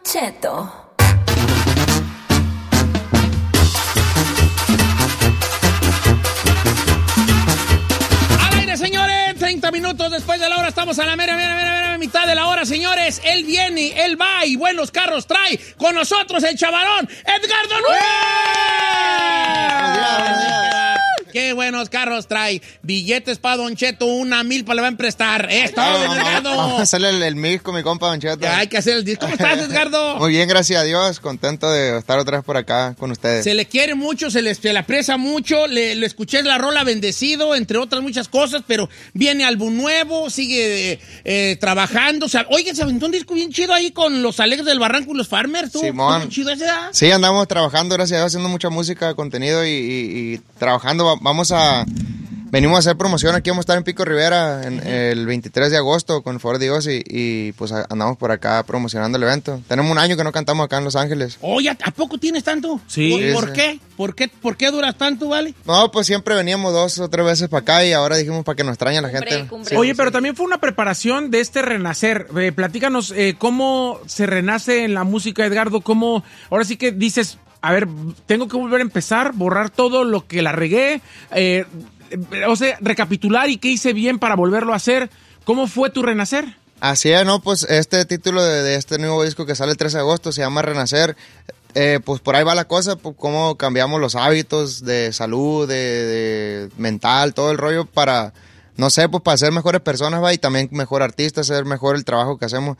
Cheto. Señores, 30 minutos después de la hora, estamos a la mera mitad de la hora, señores. Él viene, él va y buenos carros trae. Con nosotros el chavalón, Edgardo Nuez. Qué buenos carros trae. Billetes para Don Cheto, 1,000 le va a prestar. ¡Es todo, Edgardo! Vamos a hacerle el mix con mi compa Don Cheto. Ya hay que hacer el disco. ¿Cómo estás, Edgardo? Muy bien, gracias a Dios. Contento de estar otra vez por acá con ustedes. Se le quiere mucho, se le aprecia mucho. Le escuché la rola Bendecido, entre otras muchas cosas, pero viene álbum nuevo, sigue trabajando. O sea, oye, se aventó un disco bien chido ahí con los Alegres del Barranco y los Farmers. ¿Tú? Simón. ¿Chido ese? Sí, andamos trabajando, gracias a Dios, haciendo mucha música, contenido y trabajando. Venimos a hacer promoción, aquí vamos a estar en Pico Rivera el 23 de agosto, con el favor de Dios, y pues andamos por acá promocionando el evento. Tenemos un año que no cantamos acá en Los Ángeles. Oye, ¿a poco tienes tanto? Sí. ¿Por qué? ¿Por qué duras tanto, vale? No, pues siempre veníamos 2 o 3 veces para acá y ahora dijimos para que nos extrañe la gente. Sí. Oye, pero también fue una preparación de este renacer. Platícanos cómo se renace en la música, Edgardo, cómo ahora sí que dices, a ver, tengo que volver a empezar, borrar todo lo que la regué, o sea, recapitular y qué hice bien para volverlo a hacer. ¿Cómo fue tu renacer? Así es, ¿no? Pues este título de este nuevo disco que sale el 13 de agosto se llama Renacer. Pues por ahí va la cosa, pues cómo cambiamos los hábitos de salud, de mental, todo el rollo para, no sé, pues para ser mejores personas, va, y también mejor artistas, hacer mejor el trabajo que hacemos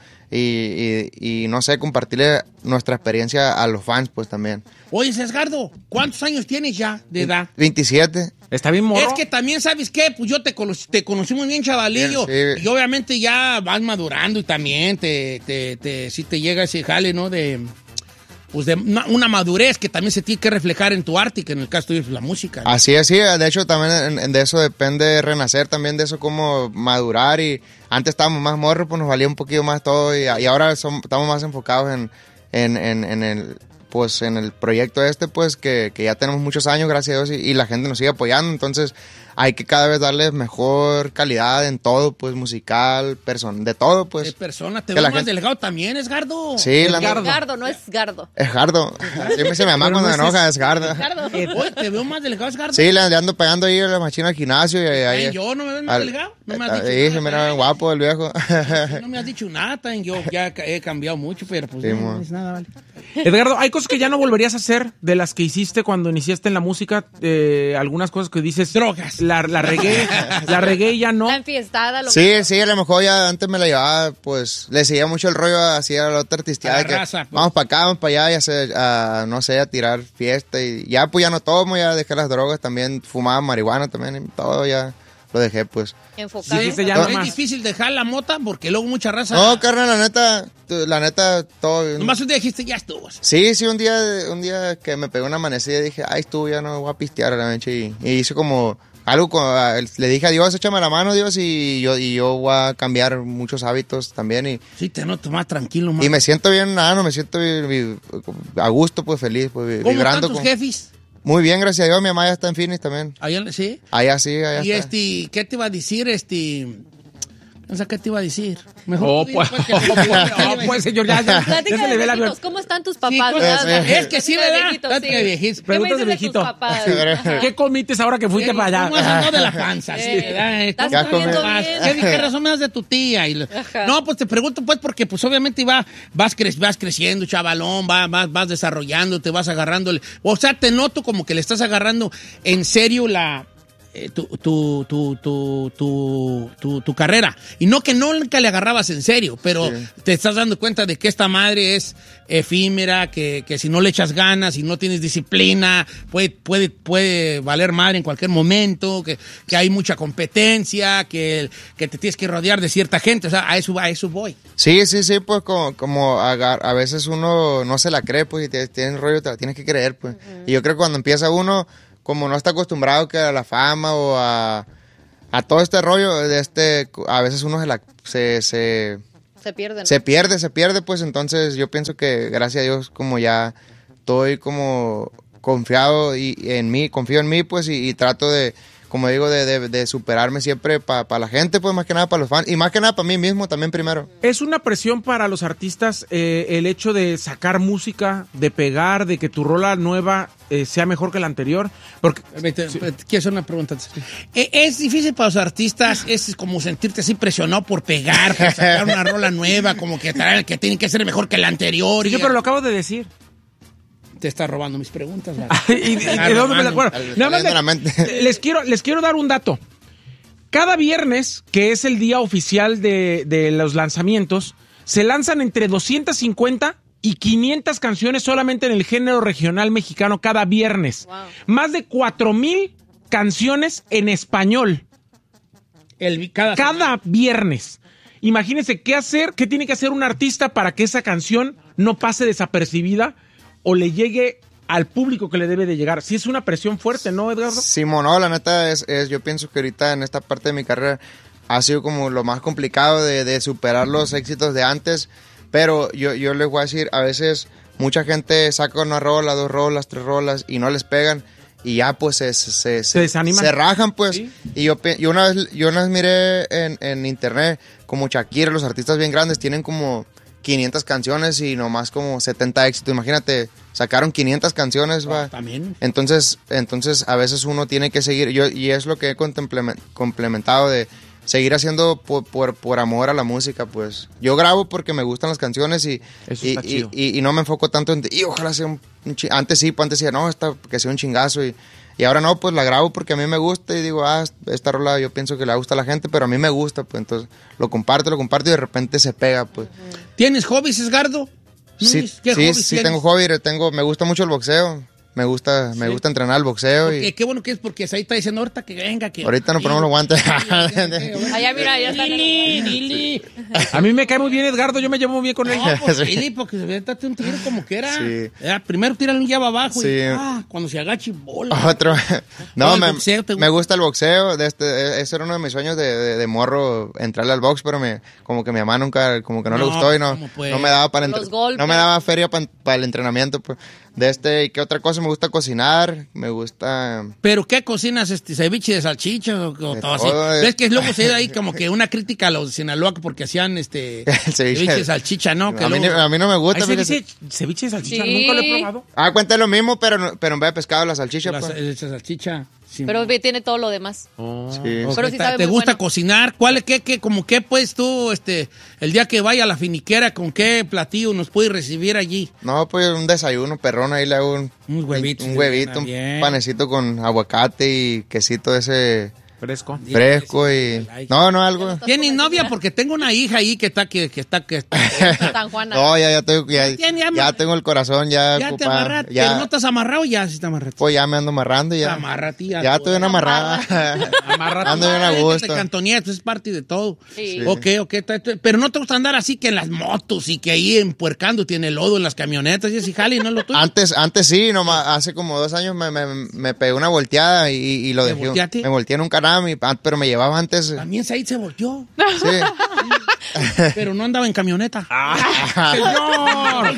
y no sé, compartirle nuestra experiencia a los fans, pues también. Oye, Edgardo, ¿cuántos años tienes ya de edad? 27. Está bien morro. Es que también, ¿sabes qué? Pues yo te conocí muy bien, chavalillo. Sí. Y obviamente ya vas madurando y también sí te llega ese jale, ¿no? De una madurez que también se tiene que reflejar en tu arte y que en el caso tuyo es la música, ¿no? Así es, sí. De hecho, también de eso depende renacer, también de eso cómo madurar. Y antes estábamos más morros, pues nos valía un poquito más todo. Y ahora estamos más enfocados en el proyecto pues que ya tenemos muchos años, gracias a Dios, y la gente nos sigue apoyando. Entonces hay que cada vez darle mejor calidad en todo, pues musical, de todo, pues. De persona, te veo más delgado también, Edgardo. Sí, Edgardo, no es Gardo. Edgardo. Siempre se me llama cuando me enoja, Edgardo. Oye, te veo más delgado, Edgardo. Sí, le ando pegando ahí a la máquina al gimnasio. ¿Yo no me ves más delgado? No me has dicho nada. Sí, se me era guapo el viejo. No me has dicho nada, yo ya he cambiado mucho, pero pues sí, no es nada, vale. Edgardo, hay cosas que ya no volverías a hacer de las que hiciste cuando iniciaste en la música, algunas cosas que dices... Drogas. La regué y ya no. La enfiestada. Sí, a lo mejor ya antes me la llevaba, pues le seguía mucho el rollo así a la otra artisteada. Raza, pues. Vamos para acá, vamos para allá, no sé, a tirar fiesta. Y ya pues ya no tomo, ya dejé las drogas también, fumaba marihuana también, y todo ya lo dejé, pues. Enfocado. Sí, es difícil dejar la mota porque luego mucha raza... No, carnal, la neta, todo... Nomás un día dijiste, ya estuvo. Sí, un día que me pegó una amanecida y dije, estuvo, ya no voy a pistear a la noche. Y hice como... le dije a Dios, échame la mano, Dios, y yo voy a cambiar muchos hábitos también. Y sí, te noto más tranquilo, más. Y me siento bien, me siento bien, a gusto, pues feliz, pues ¿Cómo vibrando. ¿Cómo están tus jefes? Muy bien, gracias a Dios, mi mamá ya está en Phoenix también. ¿Sí? Allá sí, ¿Y está. qué te iba a decir, O sea, ¿qué te iba a decir? Mejor pues, señor, ya se le ve la violencia. ¿Cómo están tus papás? Es que sí, ¿verdad? Preguntas de viejito. ¿Qué comites ahora que fuiste para allá? ¿Cómo has andado de la panza? ¿Estás comiendo bien? ¿Qué razón me das de tu tía? No, pues te pregunto, pues, porque pues obviamente vas creciendo, chavalón, vas desarrollándote, vas agarrándole. O sea, te noto como que le estás agarrando en serio tu carrera. Y no que nunca le agarrabas en serio, pero sí, te estás dando cuenta de que esta madre es efímera, que si no le echas ganas, si no tienes disciplina, puede valer madre en cualquier momento, que hay mucha competencia, que te tienes que rodear de cierta gente. O sea, a eso voy. Sí, pues como a veces uno no se la cree, pues, y tienes rollo, te la tienes que creer, pues. Uh-huh. Y yo creo que cuando empieza uno, como no está acostumbrado que a la fama o a todo este rollo, a veces uno se pierde, ¿no? Se pierde, pues. Entonces yo pienso que gracias a Dios, como ya estoy como confío en mí, pues, y trato de como digo, de superarme siempre para la gente, pues más que nada para los fans y más que nada para mí mismo también primero. ¿Es una presión para los artistas el hecho de sacar música, de pegar, de que tu rola nueva sea mejor que la anterior? Porque quiero hacer una pregunta. ¿Es difícil para los artistas, es como sentirte así presionado por pegar, por sacar una rola nueva, como que tiene que ser mejor que la anterior? Sí, pero lo acabo de decir. Te está robando mis preguntas. ¿Y de dónde me la acuerdo? Les quiero dar un dato. Cada viernes, que es el día oficial de los lanzamientos, se lanzan entre 250 y 500 canciones solamente en el género regional mexicano cada viernes. Wow. Más de 4,000 canciones en español. Cada viernes. Imagínense qué tiene que hacer un artista para que esa canción no pase desapercibida o le llegue al público que le debe de llegar. Sí es una presión fuerte, ¿no, Edgardo? Simón, no, la neta yo pienso que ahorita en esta parte de mi carrera ha sido como lo más complicado de superar los éxitos de antes, pero yo les voy a decir, a veces mucha gente saca una rola, 2 rolas, 3 rolas y no les pegan y ya pues se desaniman. Se rajan pues. ¿Sí? Y yo una vez miré en internet como Shakira, los artistas bien grandes tienen como 500 canciones y nomás como 70 éxitos. Imagínate, sacaron 500 canciones, va. También. Entonces a veces uno tiene que seguir, y es lo que he complementado de seguir haciendo por amor a la música, pues. Yo grabo porque me gustan las canciones y no me enfoco tanto en, y ojalá sea antes decía, no, que sea un chingazo y ahora no, pues la grabo porque a mí me gusta y digo, esta rola yo pienso que le gusta a la gente, pero a mí me gusta, pues entonces lo comparto y de repente se pega, pues. ¿Tienes hobbies, Edgardo? Sí, tengo hobby, me gusta mucho el boxeo. Me gusta entrenar el boxeo. Qué bueno que es porque ahí está diciendo ahorita que venga. Ahorita no ponemos los guantes. Allá, mira, ya está. Dili. A mí me cae muy bien Edgardo, yo me llevo muy bien con él. No, pues Dili, porque se ve un tiro como que era. Sí. Primero tírale un llave abajo sí. y cuando se agache, bola. Otro. No, me gusta el boxeo. Ese era uno de mis sueños de morro, entrarle al box, pero como que mi mamá nunca, como que no le gustó y no me daba no me daba feria para el entrenamiento, pues. ¿Y qué otra cosa? Me gusta cocinar, me gusta... ¿Pero qué cocinas? ¿Ceviche de salchicha o todo así? ¿Ves que luego se da ahí como que una crítica a los de Sinaloa porque hacían ceviche de salchicha, ¿no? Que a mí no me gusta. ¿Ceviche de salchicha? Sí. Nunca lo he probado. Cuenta lo mismo, pero en vez de pescado, la salchicha. La salchicha. Sí, pero tiene todo lo demás. Sí. Pero sí sabe ¿Te muy gusta bueno. cocinar? Como qué pues tú, el día que vaya a la finiquera, con qué platillo nos puedes recibir allí? No, pues un desayuno perrón, ahí le hago un huevito, un panecito con aguacate y quesito ese... Fresco y... No, algo... ¿Tienes novia? Porque tengo una hija ahí que está... San Juana. No, ya tengo el corazón ya ocupado. Te amarraste, pero no estás amarrado ya, sí te amarraste. Pues ya me ando amarrando ya. Amárrate ya estoy bien amarrada. Ando bien a gusto. Te cantonía, esto es parte de todo. Sí. Ok, pero no te gusta andar así que en las motos y que ahí empuercando tiene lodo en las camionetas y así, jale, ¿no es lo tuyo? Antes sí, nomás hace como 2 años me pegué una volteada y lo dejé. Me volteé en un canal. Pero me llevaba antes. También Said se volteó. Sí. Pero no andaba en camioneta. ¡Señor!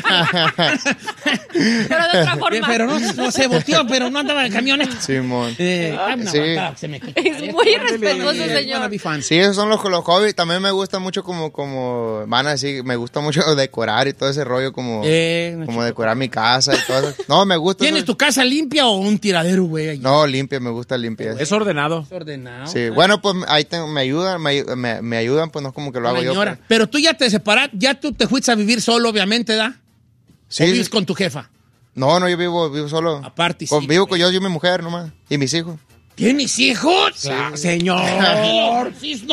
Pero de otra forma. Pero no se volteó, pero no andaba en camioneta. Simón. Es muy irrespetuoso, señor. Sí, esos son los hobbies. También me gusta mucho como van a decir, me gusta mucho decorar y todo ese rollo como decorar mi casa y todo eso. No, me gusta. ¿Tienes tu casa limpia o un tiradero, güey? No, limpia, me gusta limpia. Es ordenado. Sí, bueno, pues ahí me ayudan, pues no es como que lo hago yo. Pues. Pero tú ya te separaste, ya tú te fuiste a vivir solo, obviamente, ¿da? Sí. ¿O vives con tu jefa? No, yo vivo solo. Aparte, sí. Vivo con yo y mi mujer nomás, y mis hijos. ¿Tienes hijos? Sí. Señor.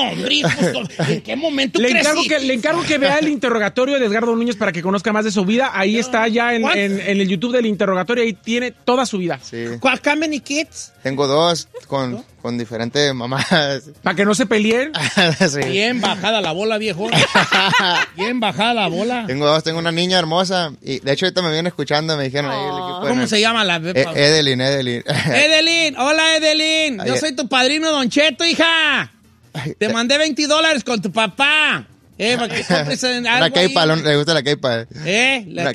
¿En qué momento le encargo que vea el interrogatorio de Edgardo Núñez para que conozca más de su vida. Ahí está ya en el YouTube del interrogatorio. Ahí tiene toda su vida. Sí. ¿How many kids? Tengo 2 con diferentes mamás. ¿Para que no se peleen? Sí. Bien bajada la bola, viejo. Bien bajada la bola. Tengo 2, tengo una niña hermosa. Y de hecho ahorita me vienen escuchando, me dijeron ahí el equipo. ¿Cómo se llama la bebé? Edelyn. Edelyn, hola Edelyn. Yo soy tu padrino Don Cheto, hija. Te mandé $20 con tu papá. Para que compres una K-Pal, le gusta la K-Pal. La